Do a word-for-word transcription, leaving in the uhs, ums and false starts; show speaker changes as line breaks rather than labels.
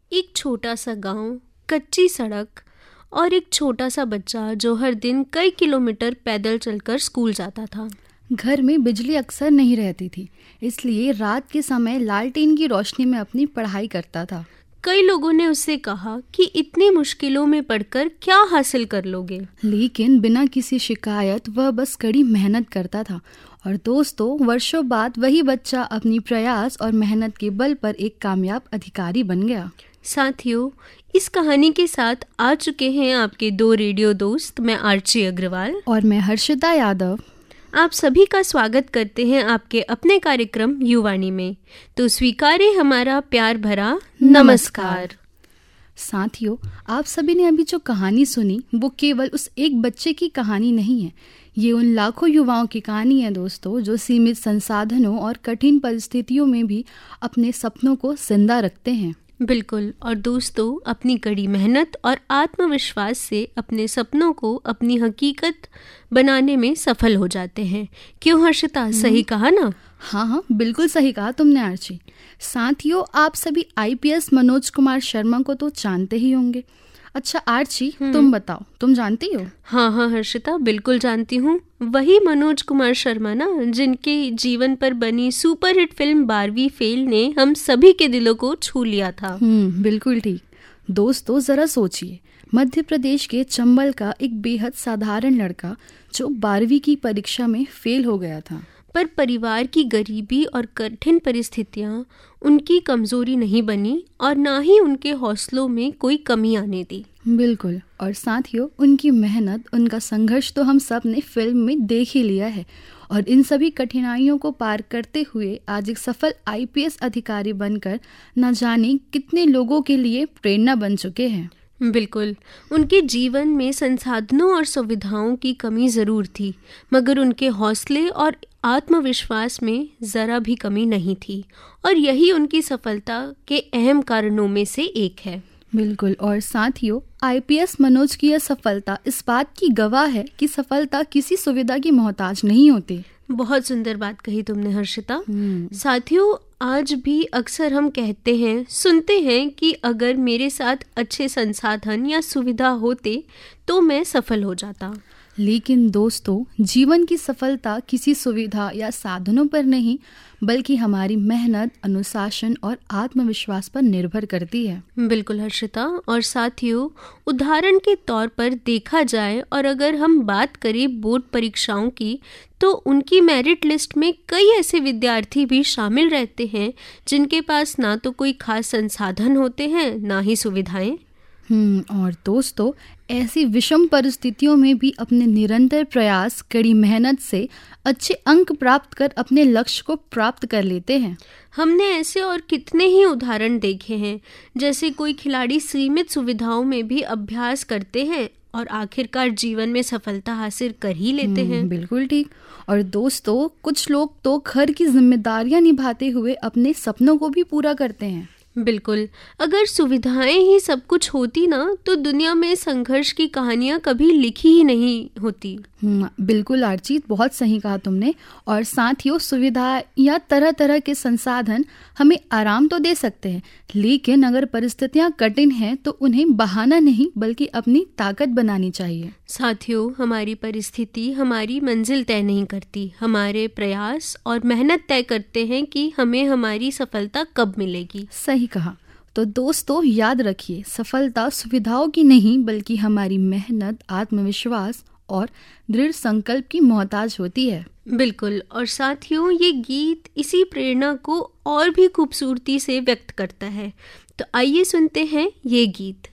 एक छोटा सा गांव, कच्ची सड़क और एक छोटा सा बच्चा जो हर दिन कई किलोमीटर पैदल चलकर स्कूल जाता था।
घर में बिजली अक्सर नहीं रहती थी, इसलिए रात के समय लालटेन की रोशनी में अपनी पढ़ाई करता था।
कई लोगों ने उससे कहा कि इतनी मुश्किलों में पढ़कर क्या हासिल कर लोगे,
लेकिन बिना किसी शिकायत वह बस कड़ी मेहनत करता था। और दोस्तों, वर्षों बाद वही बच्चा अपनी प्रयास और मेहनत के बल पर एक कामयाब अधिकारी बन गया।
साथियों, इस कहानी के साथ आ चुके हैं आपके दो रेडियो दोस्त, मैं आर्ची अग्रवाल
और मैं हर्षिता यादव।
आप सभी का स्वागत करते हैं आपके अपने कार्यक्रम युवाणी में। तो स्वीकारे हमारा प्यार भरा नमस्कार।
साथियों, आप सभी ने अभी जो कहानी सुनी वो केवल उस एक बच्चे की कहानी नहीं है, ये उन लाखों युवाओं की कहानी है दोस्तों, जो सीमित संसाधनों और कठिन परिस्थितियों में भी अपने सपनों को जिंदा रखते हैं।
बिल्कुल। और दोस्तों, अपनी कड़ी मेहनत और आत्मविश्वास से अपने सपनों को अपनी हकीकत बनाने में सफल हो जाते हैं। क्यों हर्षिता, सही कहा ना?
हाँ हाँ, बिल्कुल सही कहा तुमने आर्ची। साथियों, आप सभी I P S Manoj Kumar Sharma को तो जानते ही होंगे। अच्छा आर्ची, तुम बताओ, तुम जानती हो?
हाँ हाँ हर्षिता, बिल्कुल जानती हूँ। वही मनोज कुमार शर्मा ना, जिनके जीवन पर बनी सुपरहिट फिल्म बारहवीं फेल ने हम सभी के दिलों को छू लिया था।
हम्म बिल्कुल ठीक। दोस्तों, जरा सोचिए, मध्य प्रदेश के चंबल का एक बेहद साधारण लड़का जो बारहवीं की परीक्षा में फेल हो गया था,
पर परिवार की गरीबी और कठिन परिस्थितियां उनकी कमजोरी नहीं बनी और ना ही उनके हौसलों में कोई कमी आने दी।
बिल्कुल। और साथियों, उनकी मेहनत, उनका संघर्ष तो हम सब ने फिल्म में देख ही लिया है। और इन सभी कठिनाइयों को पार करते हुए आज एक सफल आई पी एस अधिकारी बनकर न जाने कितने लोगों के लिए प्रेरणा बन चुके हैं।
बिल्कुल। उनके जीवन में संसाधनों और सुविधाओं की कमी ज़रूर थी, मगर उनके हौसले और आत्मविश्वास में ज़रा भी कमी नहीं थी, और यही उनकी सफलता के अहम कारणों में से एक है।
बिल्कुल। और साथियों, आई पी एस मनोज की यह सफलता इस बात की गवाह है कि सफलता किसी सुविधा की मोहताज नहीं होती।
बहुत सुंदर बात कही तुमने हर्षिता। साथियों, आज भी अक्सर हम कहते हैं, सुनते हैं कि अगर मेरे साथ अच्छे संसाधन या सुविधा होते तो मैं सफल हो जाता।
लेकिन दोस्तों, जीवन की सफलता किसी सुविधा या साधनों पर नहीं, बल्कि हमारी मेहनत, अनुशासन और आत्मविश्वास पर निर्भर करती है।
बिल्कुल हर्षिता। और साथियों, उदाहरण के तौर पर देखा जाए और अगर हम बात करें बोर्ड परीक्षाओं की, तो उनकी मेरिट लिस्ट में कई ऐसे विद्यार्थी भी शामिल रहते हैं जिनके पास ना तो कोई खास संसाधन होते हैं, ना ही सुविधाएं।
हम्म और दोस्तों, ऐसी विषम परिस्थितियों में भी अपने निरंतर प्रयास, कड़ी मेहनत से अच्छे अंक प्राप्त कर अपने लक्ष्य को प्राप्त कर लेते हैं।
हमने ऐसे और कितने ही उदाहरण देखे हैं, जैसे कोई खिलाड़ी सीमित सुविधाओं में भी अभ्यास करते हैं और आखिरकार जीवन में सफलता हासिल कर ही लेते हैं।
बिल्कुल ठीक। और दोस्तों, कुछ लोग तो घर की जिम्मेदारियां निभाते हुए अपने सपनों को भी पूरा करते हैं।
बिल्कुल। अगर सुविधाएं ही सब कुछ होती ना, तो दुनिया में संघर्ष की कहानियां कभी लिखी ही नहीं होती।
बिल्कुल आर्ची, बहुत सही कहा तुमने। और साथियों, सुविधा या तरह तरह के संसाधन हमें आराम तो दे सकते हैं, लेकिन अगर परिस्थितियां कठिन हैं तो उन्हें बहाना नहीं बल्कि अपनी ताकत बनानी चाहिए।
साथियों, हमारी परिस्थिति हमारी मंजिल तय नहीं करती, हमारे प्रयास और मेहनत तय करते हैं कि हमें हमारी सफलता कब मिलेगी।
सही कहा। तो दोस्तों, याद रखिए, सफलता सुविधाओं की नहीं बल्कि हमारी मेहनत, आत्मविश्वास और दृढ़ संकल्प की मोहताज होती है।
बिल्कुल। और साथियों, ये गीत इसी प्रेरणा को और भी खूबसूरती से व्यक्त करता है। तो आइए सुनते हैं ये गीत।